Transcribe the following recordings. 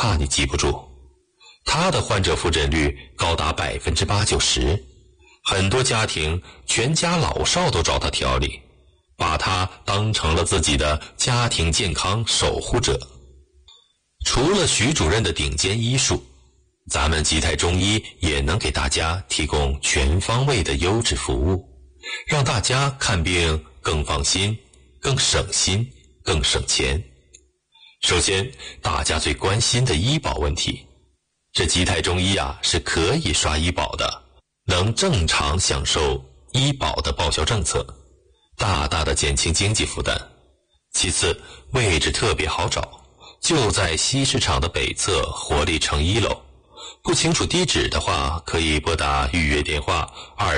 怕你记不住。他的患者复诊率高达80%-90%，很多家庭全家老少都找他调理，把他当成了自己的家庭健康守护者。除了徐主任的顶尖医术，咱们吉泰中医也能给大家提供全方位的优质服务，让大家看病更放心、更省心、更省钱。首先，大家最关心的医保问题，这吉泰中医是可以刷医保的，能正常享受医保的报销政策，大大的减轻经济负担。其次，位置特别好找，就在西市场的北侧活力城1楼。不清楚地址的话，可以拨打预约电话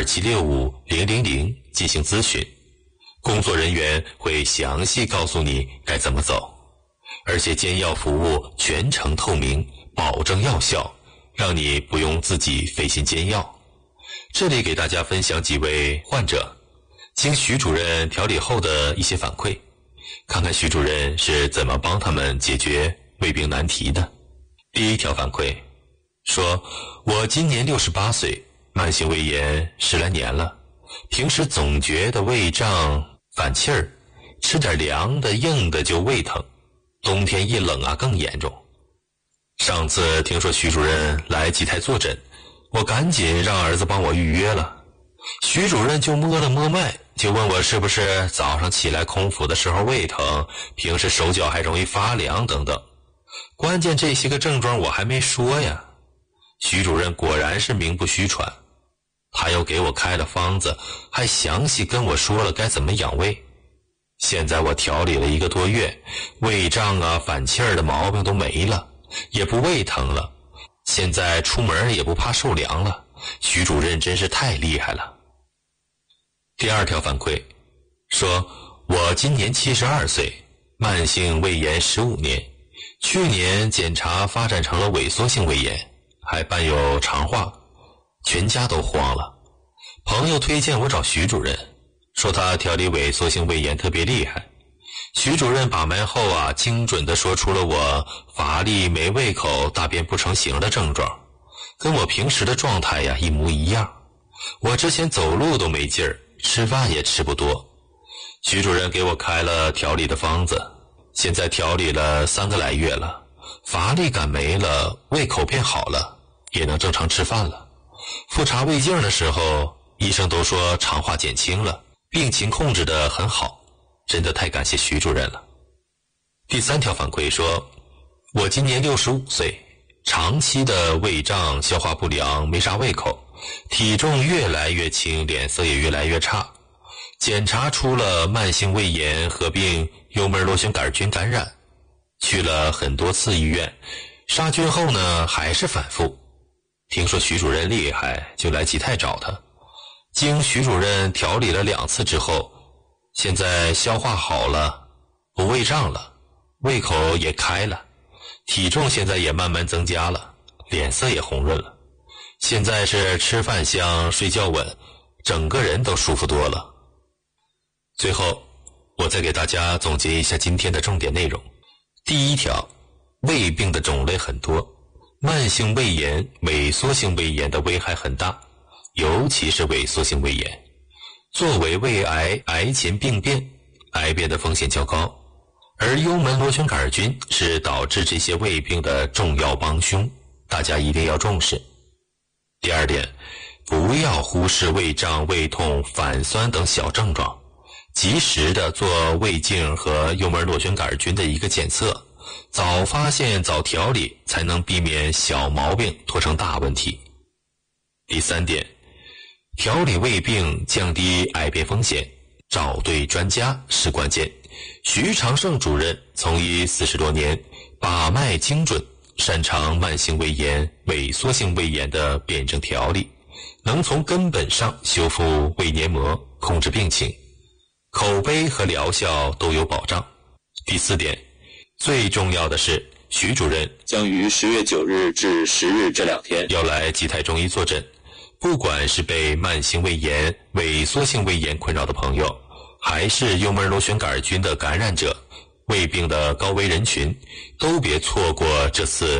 2765-000进行咨询，工作人员会详细告诉你该怎么走。而且煎药服务全程透明，保证药效，让你不用自己费心煎药。这里给大家分享几位患者经徐主任调理后的一些反馈，看看徐主任是怎么帮他们解决胃病难题的。第一条反馈说，我今年68岁，慢性胃炎10来年了，平时总觉得胃胀反气儿，吃点凉的硬的就胃疼，冬天一冷更严重。上次听说徐主任来吉泰坐诊，我赶紧让儿子帮我预约了。徐主任就摸了摸脉，就问我是不是早上起来空腹的时候胃疼，平时手脚还容易发凉等等。关键这些个症状我还没说呀。徐主任果然是名不虚传，他又给我开了方子，还详细跟我说了该怎么养胃。现在我调理了1个多月，胃胀反气儿的毛病都没了，也不胃疼了，现在出门也不怕受凉了。徐主任真是太厉害了。第二条反馈说，我今年72岁，慢性胃炎15年，去年检查发展成了萎缩性胃炎，还伴有肠化，全家都慌了。朋友推荐我找徐主任，说他调理萎缩性胃炎特别厉害。徐主任把脉后精准地说出了我乏力、没胃口、大便不成形的症状，跟我平时的状态一模一样。我之前走路都没劲儿，吃饭也吃不多。徐主任给我开了调理的方子，现在调理了3个来月了，乏力感没了，胃口变好了，也能正常吃饭了。复查胃镜的时候，医生都说肠化减轻了，病情控制得很好，真的太感谢徐主任了。第三条反馈说，我今年65岁，长期的胃胀、消化不良，没啥胃口，体重越来越轻，脸色也越来越差。检查出了慢性胃炎合并幽门螺旋杆菌感染，去了很多次医院，杀菌后呢还是反复。听说徐主任厉害，就来吉泰找他。经徐主任调理了2次之后，现在消化好了，不胃胀了，胃口也开了，体重现在也慢慢增加了，脸色也红润了。现在是吃饭香，睡觉稳，整个人都舒服多了。最后，我再给大家总结一下今天的重点内容。第一条，胃病的种类很多，慢性胃炎、萎缩性胃炎的危害很大，尤其是萎缩性胃炎。作为胃癌癌前病变，癌变的风险较高，而幽门螺旋杆菌是导致这些胃病的重要帮凶，大家一定要重视。第二点，不要忽视胃胀、胃痛、反酸等小症状，及时的做胃镜和幽门螺旋杆菌的一个检测，早发现早调理，才能避免小毛病拖成大问题。第三点，调理胃病降低癌变风险，找对专家是关键。徐长胜主任从医40多年，把脉精准，擅长慢性胃炎、萎缩性胃炎的辩证调理，能从根本上修复胃黏膜，控制病情，口碑和疗效都有保障。第四点，最重要的是，徐主任将于10月9日至10日这2天要来吉泰中医坐诊。不管是被慢性胃炎、萎缩性胃炎困扰的朋友，还是幽门螺旋杆菌的感染者，胃病的高危人群，都别错过这次